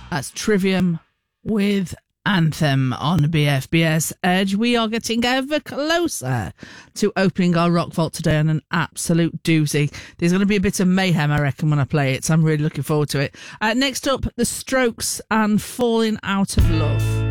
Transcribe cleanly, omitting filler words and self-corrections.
That's Trivium with Anthem on BFBS Edge. We are getting ever closer to opening our Rock Vault today on an absolute doozy. There's going to be a bit of mayhem, I reckon, when I play it, so I'm really looking forward to it. Next up, The Strokes and Falling Out of Love.